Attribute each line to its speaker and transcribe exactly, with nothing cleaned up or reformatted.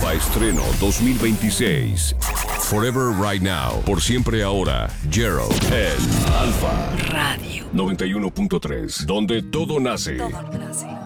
Speaker 1: Alfa Estreno dos mil veintiséis. Forever Right Now. Por siempre ahora. Jero en Alfa
Speaker 2: Radio
Speaker 1: noventa y uno punto tres. Donde todo nace.
Speaker 2: Todo nace.